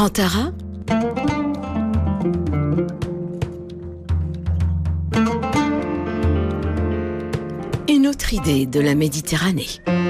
Kantara, une autre idée de la Méditerranée.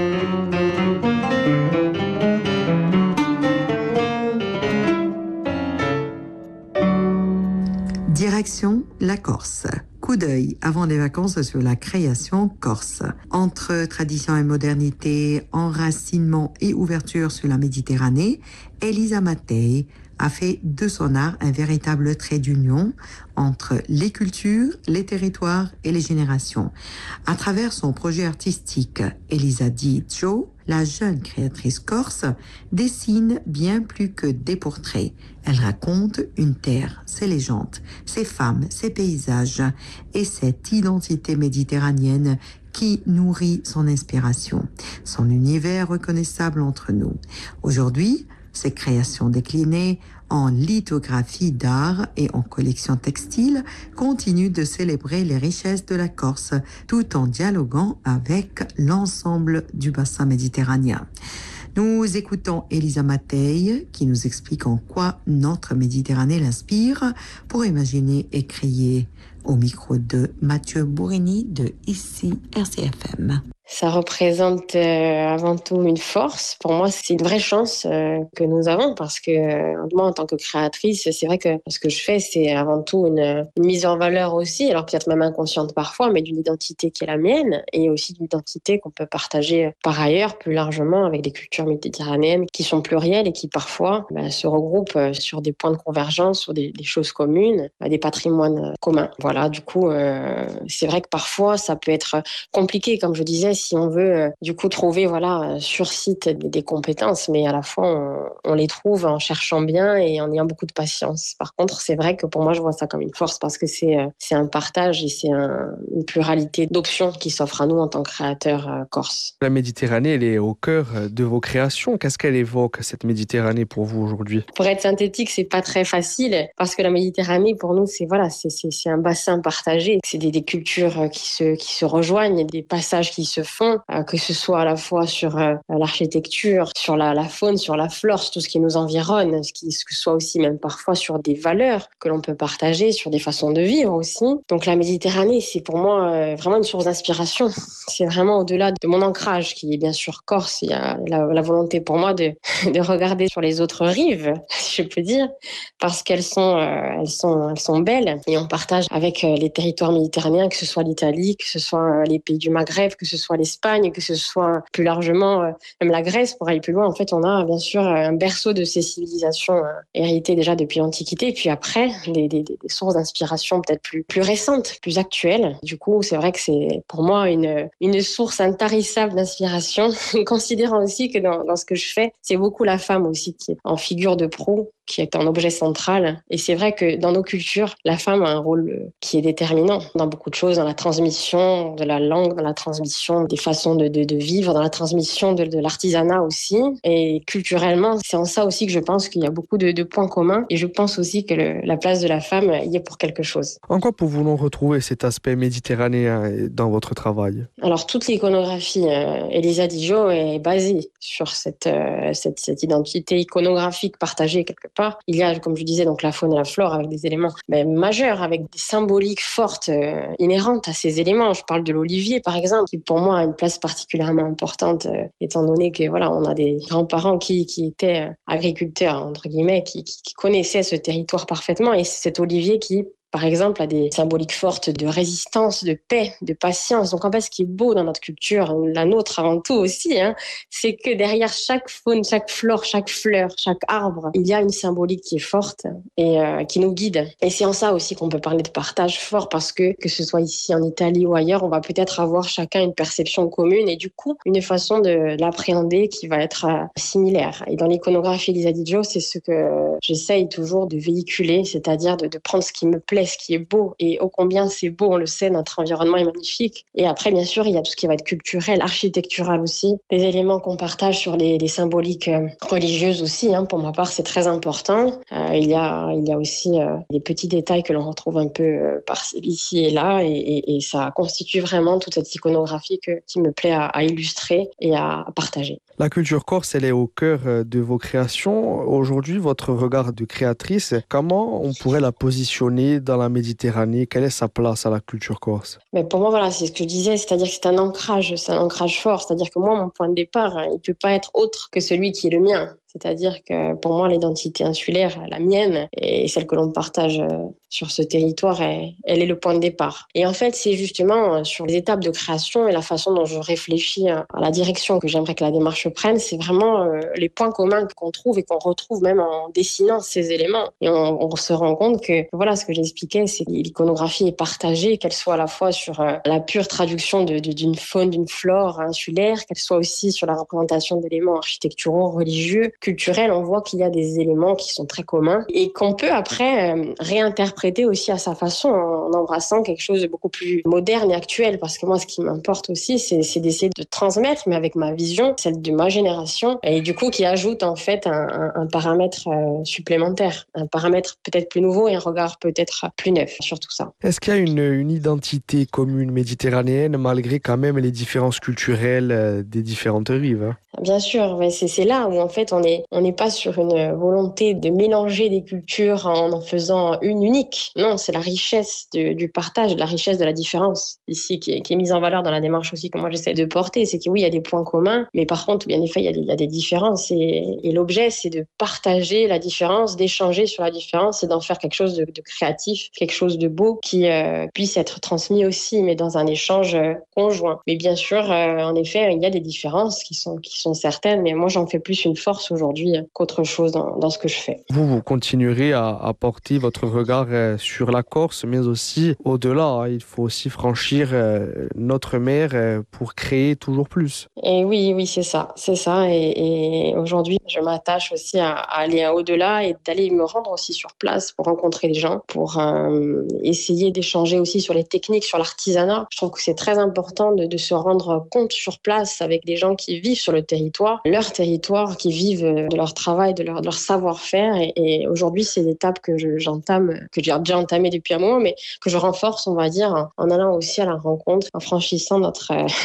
Direction la Corse. Coup d'œil avant les vacances sur la création corse. Entre tradition et modernité, enracinement et ouverture sur la Méditerranée, Elisa Mattei a fait de son art un véritable trait d'union entre les cultures, les territoires et les générations. À travers son projet artistique, Elisa Di Gio, la jeune créatrice corse, dessine bien plus que des portraits. Elle raconte une terre, ses légendes, ses femmes, ses paysages et cette identité méditerranéenne qui nourrit son inspiration, son univers reconnaissable entre nous. Aujourd'hui, ses créations déclinées en lithographie d'art et en collection textile continuent de célébrer les richesses de la Corse tout en dialoguant avec l'ensemble du bassin méditerranéen. Nous écoutons Elisa Mattei qui nous explique en quoi notre Méditerranée l'inspire pour imaginer et créer au micro de Mathieu Bourini de ici RCFM. Ça représente avant tout une force. Pour moi, c'est une vraie chance que nous avons parce que moi, en tant que créatrice, c'est vrai que ce que je fais, c'est avant tout une mise en valeur aussi, alors peut-être même inconsciente parfois, mais d'une identité qui est la mienne et aussi d'une identité qu'on peut partager par ailleurs plus largement avec des cultures méditerranéennes qui sont plurielles et qui parfois se regroupent sur des points de convergence, sur des choses communes, des patrimoines communs. Voilà, du coup, c'est vrai que parfois, ça peut être compliqué, comme je disais, si on veut du coup trouver sur site des compétences, mais à la fois on les trouve en cherchant bien et en ayant beaucoup de patience. Par contre, c'est vrai que pour moi, je vois ça comme une force parce que c'est un partage et c'est une pluralité d'options qui s'offrent à nous en tant que créateurs corses. La Méditerranée, elle est au cœur de vos créations. Qu'est-ce qu'elle évoque, cette Méditerranée, pour vous aujourd'hui ? Pour être synthétique, c'est pas très facile parce que la Méditerranée, pour nous, c'est un bassin partagé. C'est des cultures qui se rejoignent, des passages qui se font, que ce soit à la fois sur l'architecture, sur la faune, sur la flore, sur tout ce qui nous environne, que ce soit aussi même parfois sur des valeurs que l'on peut partager, sur des façons de vivre aussi. Donc la Méditerranée, c'est pour moi vraiment une source d'inspiration. C'est vraiment au-delà de mon ancrage, qui est bien sûr corse. Il y a la volonté pour moi de regarder sur les autres rives, si je peux dire, parce qu'elles sont belles et on partage avec les territoires méditerranéens, que ce soit l'Italie, que ce soit les pays du Maghreb, que ce soit l'Espagne, que ce soit plus largement même la Grèce, pour aller plus loin. En fait, on a bien sûr un berceau de ces civilisations héritées déjà depuis l'Antiquité, et puis après, des sources d'inspiration peut-être plus récentes, plus actuelles. Du coup, c'est vrai que c'est pour moi une source intarissable d'inspiration, considérant aussi que dans ce que je fais, c'est beaucoup la femme aussi qui est en figure de proue, qui est un objet central. Et c'est vrai que dans nos cultures, la femme a un rôle qui est déterminant dans beaucoup de choses, dans la transmission de la langue, dans la transmission des façons de vivre, dans la transmission de l'artisanat aussi. Et culturellement, c'est en ça aussi que je pense qu'il y a beaucoup de points communs. Et je pense aussi que la place de la femme y est pour quelque chose. En quoi pouvons-nous retrouver cet aspect méditerranéen dans votre travail ? Alors, toute l'iconographie, Elisa Di Gio est basée sur cette identité iconographique partagée quelque part. Il y a, comme je disais, donc la faune et la flore avec des éléments majeurs, avec des symboliques fortes inhérentes à ces éléments. Je parle de l'olivier, par exemple, qui pour moi a une place particulièrement importante, étant donné que on a des grands-parents qui étaient agriculteurs, entre guillemets, qui connaissaient ce territoire parfaitement. Et c'est cet olivier qui, par exemple, a des symboliques fortes de résistance, de paix, de patience. Donc en fait, ce qui est beau dans notre culture, la nôtre avant tout aussi, c'est que derrière chaque faune, chaque flore, chaque fleur, chaque arbre, il y a une symbolique qui est forte et qui nous guide. Et c'est en ça aussi qu'on peut parler de partage fort, parce que ce soit ici en Italie ou ailleurs, on va peut-être avoir chacun une perception commune et du coup une façon de l'appréhender qui va être similaire. Et dans l'iconographie Elisa Di Gio, c'est ce que j'essaye toujours de véhiculer, c'est-à-dire de prendre ce qui me plaît complet, ce qui est beau. Et ô combien c'est beau, on le sait, notre environnement est magnifique. Et après, bien sûr, il y a tout ce qui va être culturel, architectural aussi. Les éléments qu'on partage sur les symboliques religieuses aussi, hein, pour ma part, c'est très important. Il y a aussi des petits détails que l'on retrouve un peu ici et là. Et ça constitue vraiment toute cette iconographie qui me plaît à illustrer et à partager. La culture corse, elle est au cœur de vos créations. Aujourd'hui, votre regard de créatrice, comment on pourrait la positionner dans la Méditerranée? Quelle est sa place à la culture corse? Mais pour moi, voilà, c'est ce que je disais, c'est-à-dire que c'est un ancrage fort. C'est-à-dire que moi, mon point de départ, il ne peut pas être autre que celui qui est le mien. C'est-à-dire que pour moi, l'identité insulaire, la mienne, et celle que l'on partage sur ce territoire, elle est le point de départ. Et en fait, c'est justement sur les étapes de création et la façon dont je réfléchis à la direction que j'aimerais que la démarche prenne, c'est vraiment les points communs qu'on trouve et qu'on retrouve même en dessinant ces éléments. Et on se rend compte que, voilà, ce que j'expliquais, c'est que l'iconographie est partagée, qu'elle soit à la fois sur la pure traduction d'une faune, d'une flore insulaire, qu'elle soit aussi sur la représentation d'éléments architecturaux, religieux, culturels. On voit qu'il y a des éléments qui sont très communs et qu'on peut après réinterpréter aussi à sa façon en embrassant quelque chose de beaucoup plus moderne et actuel. Parce que moi, ce qui m'importe aussi, c'est d'essayer de transmettre, mais avec ma vision, celle de ma génération, et du coup qui ajoute en fait un paramètre supplémentaire, un paramètre peut-être plus nouveau et un regard peut-être plus neuf sur tout ça. Est-ce qu'il y a une identité commune méditerranéenne malgré quand même les différences culturelles des différentes rives, hein? Bien sûr, mais c'est là où en fait on n'est pas sur une volonté de mélanger des cultures en faisant une unique. Non, c'est la richesse du partage, la richesse de la différence ici qui est mise en valeur dans la démarche aussi que moi j'essaie de porter. C'est que oui, il y a des points communs, mais par contre, bien effet, il y a des différences et l'objet c'est de partager la différence, d'échanger sur la différence et d'en faire quelque chose de créatif, quelque chose de beau qui puisse être transmis aussi, mais dans un échange conjoint. Mais bien sûr, en effet, il y a des différences qui sont certaines, mais moi j'en fais plus une force aujourd'hui qu'autre chose dans ce que je fais. Vous continuerez à porter votre regard sur la Corse, mais aussi au-delà, hein. Il faut aussi franchir notre mer pour créer toujours plus. Et oui, c'est ça. Et aujourd'hui, je m'attache aussi à aller au-delà et d'aller me rendre aussi sur place pour rencontrer les gens, pour essayer d'échanger aussi sur les techniques, sur l'artisanat. Je trouve que c'est très important de se rendre compte sur place avec des gens qui vivent sur leur territoire, qui vivent de leur travail, de leur savoir-faire. Et aujourd'hui, c'est l'étape que j'entame, que j'ai déjà entamée depuis un moment, mais que je renforce, on va dire, en allant aussi à la rencontre, en franchissant